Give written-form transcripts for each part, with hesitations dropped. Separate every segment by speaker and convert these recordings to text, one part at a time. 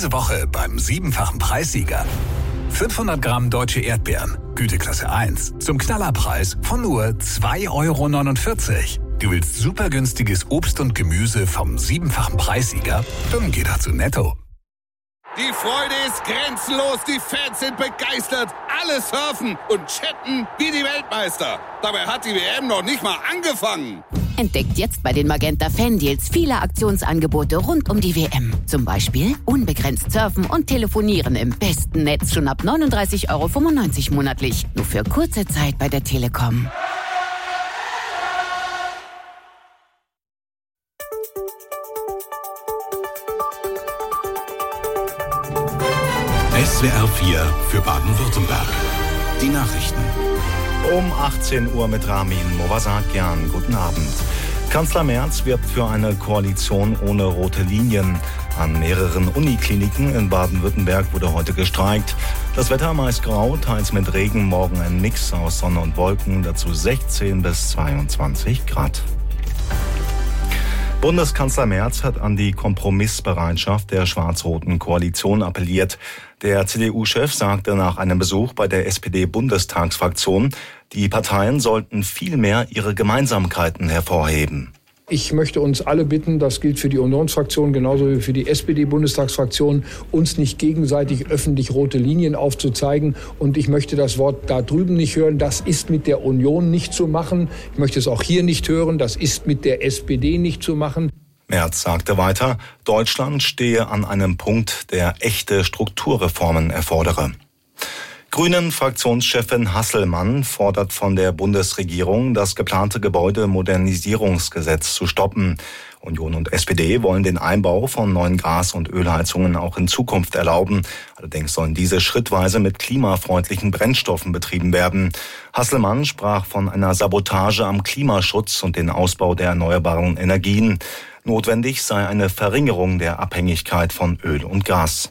Speaker 1: Diese Woche beim 7-fachen Preissieger. 500 Gramm deutsche Erdbeeren, Güteklasse 1, zum Knallerpreis von nur 2,49 €. Du willst super günstiges Obst und Gemüse vom 7-fachen Preissieger? Dann geh doch zu Netto.
Speaker 2: Die Freude ist grenzenlos, die Fans sind begeistert, alle surfen und chatten wie die Weltmeister. Dabei hat die WM noch nicht mal angefangen.
Speaker 3: Entdeckt jetzt bei den Magenta Fan-Deals viele Aktionsangebote rund um die WM. Zum Beispiel unbegrenzt surfen und telefonieren im besten Netz schon ab 39,95 € monatlich. Nur für kurze Zeit bei der Telekom.
Speaker 4: SWR 4 für Baden-Württemberg. Die Nachrichten.
Speaker 5: Um 18 Uhr mit Ramin Movasakian. Guten Abend. Kanzler Merz wirbt für eine Koalition ohne rote Linien. An mehreren Unikliniken in Baden-Württemberg wurde heute gestreikt. Das Wetter meist grau, teils mit Regen, morgen ein Mix aus Sonne und Wolken, dazu 16 bis 22 Grad. Bundeskanzler Merz hat an die Kompromissbereitschaft der schwarz-roten Koalition appelliert. Der CDU-Chef sagte nach einem Besuch bei der SPD-Bundestagsfraktion, die Parteien sollten viel mehr ihre Gemeinsamkeiten hervorheben.
Speaker 6: Ich möchte uns alle bitten, das gilt für die Unionsfraktion genauso wie für die SPD-Bundestagsfraktion, uns nicht gegenseitig öffentlich rote Linien aufzuzeigen. Und ich möchte das Wort da drüben nicht hören, das ist mit der Union nicht zu machen. Ich möchte es auch hier nicht hören, das ist mit der SPD nicht zu machen.
Speaker 5: Merz sagte weiter, Deutschland stehe an einem Punkt, der echte Strukturreformen erfordere. Grünen-Fraktionschefin Hasselmann fordert von der Bundesregierung, das geplante Gebäudemodernisierungsgesetz zu stoppen. Union und SPD wollen den Einbau von neuen Gas- und Ölheizungen auch in Zukunft erlauben. Allerdings sollen diese schrittweise mit klimafreundlichen Brennstoffen betrieben werden. Hasselmann sprach von einer Sabotage am Klimaschutz und den Ausbau der erneuerbaren Energien. Notwendig sei eine Verringerung der Abhängigkeit von Öl und Gas.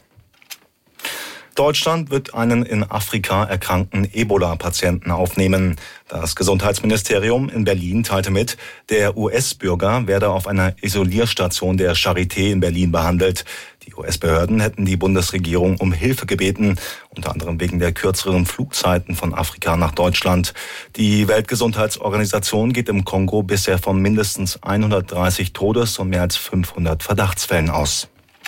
Speaker 5: Deutschland wird einen in Afrika erkrankten Ebola-Patienten aufnehmen. Das Gesundheitsministerium in Berlin teilte mit, der US-Bürger werde auf einer Isolierstation der Charité in Berlin behandelt. Die US-Behörden hätten die Bundesregierung um Hilfe gebeten, unter anderem wegen der kürzeren Flugzeiten von Afrika nach Deutschland. Die Weltgesundheitsorganisation geht im Kongo bisher von mindestens 130 Todes- und mehr als 500 Verdachtsfällen aus.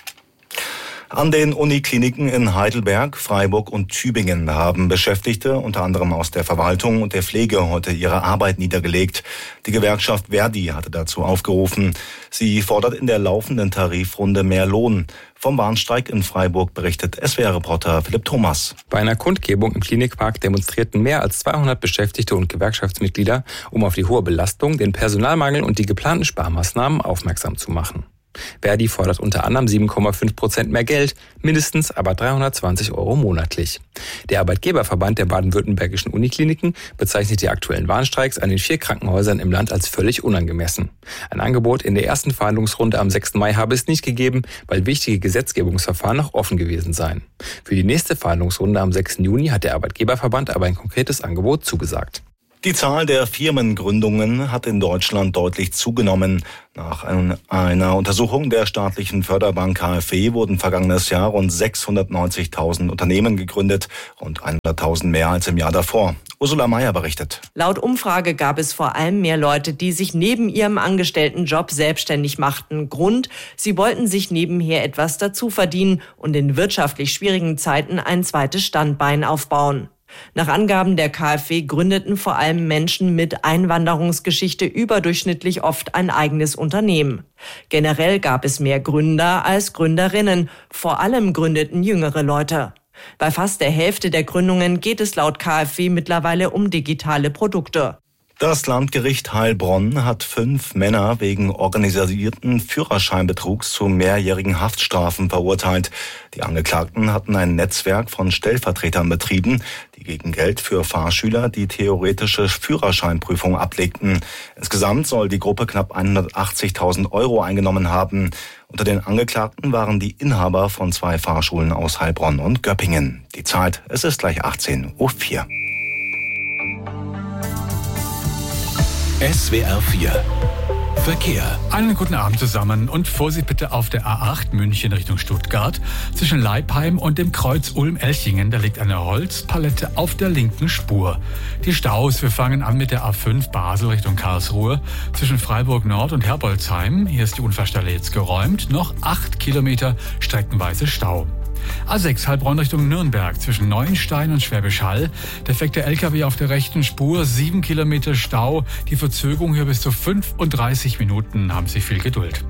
Speaker 5: An den Unikliniken in Heidelberg, Freiburg und Tübingen haben Beschäftigte, unter anderem aus der Verwaltung und der Pflege, heute ihre Arbeit niedergelegt. Die Gewerkschaft Verdi hatte dazu aufgerufen. Sie fordert in der laufenden Tarifrunde mehr Lohn. Vom Warnstreik in Freiburg berichtet SWR-Reporter Philipp Thomas.
Speaker 7: Bei einer Kundgebung im Klinikpark demonstrierten mehr als 200 Beschäftigte und Gewerkschaftsmitglieder, um auf die hohe Belastung, den Personalmangel und die geplanten Sparmaßnahmen aufmerksam zu machen. Verdi fordert unter anderem 7,5% mehr Geld, mindestens aber 320 € monatlich. Der Arbeitgeberverband der baden-württembergischen Unikliniken bezeichnet die aktuellen Warnstreiks an den 4 Krankenhäusern im Land als völlig unangemessen. Ein Angebot in der ersten Verhandlungsrunde am 6. Mai habe es nicht gegeben, weil wichtige Gesetzgebungsverfahren noch offen gewesen seien. Für die nächste Verhandlungsrunde am 6. Juni hat der Arbeitgeberverband aber ein konkretes Angebot zugesagt.
Speaker 5: Die Zahl der Firmengründungen hat in Deutschland deutlich zugenommen. Nach einer Untersuchung der staatlichen Förderbank KfW wurden vergangenes Jahr rund 690.000 Unternehmen gegründet, rund 100.000 mehr als im Jahr davor. Ursula Mayer berichtet.
Speaker 8: Laut Umfrage gab es vor allem mehr Leute, die sich neben ihrem Angestelltenjob selbstständig machten. Grund, sie wollten sich nebenher etwas dazu verdienen und in wirtschaftlich schwierigen Zeiten ein zweites Standbein aufbauen. Nach Angaben der KfW gründeten vor allem Menschen mit Einwanderungsgeschichte überdurchschnittlich oft ein eigenes Unternehmen. Generell gab es mehr Gründer als Gründerinnen. Vor allem gründeten jüngere Leute. Bei fast der Hälfte der Gründungen geht es laut KfW mittlerweile um digitale Produkte.
Speaker 5: Das Landgericht Heilbronn hat 5 Männer wegen organisierten Führerscheinbetrugs zu mehrjährigen Haftstrafen verurteilt. Die Angeklagten hatten ein Netzwerk von Stellvertretern betrieben, die gegen Geld für Fahrschüler die theoretische Führerscheinprüfung ablegten. Insgesamt soll die Gruppe knapp 180.000 € eingenommen haben. Unter den Angeklagten waren die Inhaber von 2 Fahrschulen aus Heilbronn und Göppingen. Die Zeit, es ist gleich 18:04 Uhr.
Speaker 4: SWR 4 Verkehr.
Speaker 1: Einen guten Abend zusammen und Vorsicht bitte auf der A8 München Richtung Stuttgart. Zwischen Leipheim und dem Kreuz Ulm-Elchingen, da liegt eine Holzpalette auf der linken Spur. Die Staus, wir fangen an mit der A5 Basel Richtung Karlsruhe. Zwischen Freiburg Nord und Herbolzheim, hier ist die Unfallstelle jetzt geräumt, noch 8 Kilometer streckenweise Stau. A6 Heilbronn Richtung Nürnberg zwischen Neuenstein und Schwäbisch Hall. Defekter LKW auf der rechten Spur, 7 Kilometer Stau. Die Verzögerung hier bis zu 35 Minuten, haben Sie viel Geduld.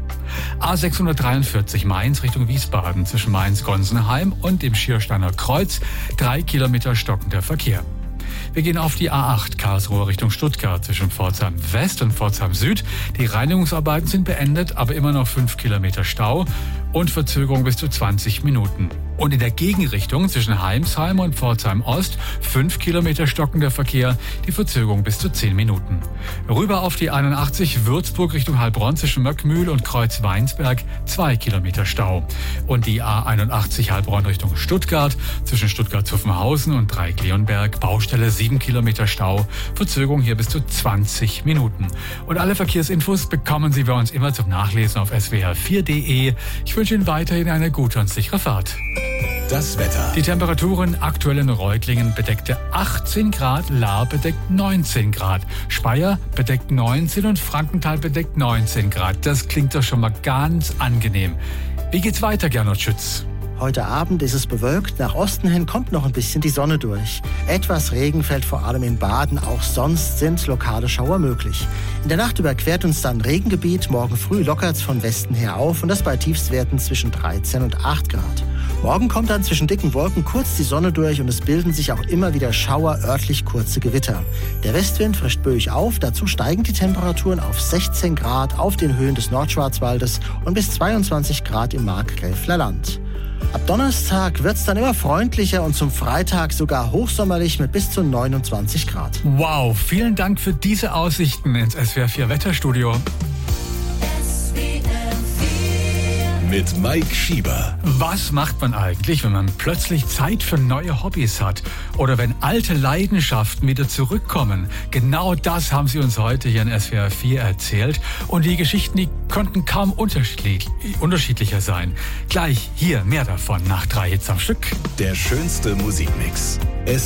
Speaker 1: A643 Mainz Richtung Wiesbaden zwischen Mainz-Gonsenheim und dem Schiersteiner Kreuz. 3 Kilometer stockender Verkehr. Wir gehen auf die A8 Karlsruhe Richtung Stuttgart zwischen Pforzheim West und Pforzheim Süd. Die Reinigungsarbeiten sind beendet, aber immer noch 5 Kilometer Stau und Verzögerung bis zu 20 Minuten. Und in der Gegenrichtung zwischen Heimsheim und Pforzheim Ost 5 Kilometer stockender Verkehr, die Verzögerung bis zu 10 Minuten. Rüber auf die 81 Würzburg Richtung Heilbronn zwischen Möckmühl und Kreuz-Weinsberg 2 Kilometer Stau. Und die A81 Heilbronn Richtung Stuttgart zwischen Stuttgart-Zuffenhausen und Dreieck-Leonberg Baustelle 7 Kilometer Stau, Verzögerung hier bis zu 20 Minuten. Und alle Verkehrsinfos bekommen Sie bei uns immer zum Nachlesen auf swr4.de. Ich wünsche Ihnen weiterhin eine gute und sichere Fahrt.
Speaker 4: Das Wetter.
Speaker 1: Die Temperaturen aktuell in Reutlingen bedeckte 18 Grad, Lahr bedeckt 19 Grad, Speyer bedeckt 19 und Frankenthal bedeckt 19 Grad. Das klingt doch schon mal ganz angenehm. Wie geht's weiter, Gernot Schütz?
Speaker 9: Heute Abend ist es bewölkt, nach Osten hin kommt noch ein bisschen die Sonne durch. Etwas Regen fällt vor allem in Baden, auch sonst sind lokale Schauer möglich. In der Nacht überquert uns dann Regengebiet, morgen früh lockert's von Westen her auf und das bei Tiefstwerten zwischen 13 und 8 Grad. Morgen kommt dann zwischen dicken Wolken kurz die Sonne durch und es bilden sich auch immer wieder Schauer, örtlich kurze Gewitter. Der Westwind frischt böig auf, dazu steigen die Temperaturen auf 16 Grad auf den Höhen des Nordschwarzwaldes und bis 22 Grad im Markgräfler Land. Ab Donnerstag wird's dann immer freundlicher und zum Freitag sogar hochsommerlich mit bis zu 29 Grad.
Speaker 1: Wow, vielen Dank für diese Aussichten ins SWR4 Wetterstudio.
Speaker 4: Mit Mike Schieber.
Speaker 1: Was macht man eigentlich, wenn man plötzlich Zeit für neue Hobbys hat? Oder wenn alte Leidenschaften wieder zurückkommen? Genau das haben Sie uns heute hier in SWR4 erzählt. Und die Geschichten, die konnten kaum unterschiedlicher sein. Gleich hier mehr davon nach 3 Hits am Stück.
Speaker 4: Der schönste Musikmix.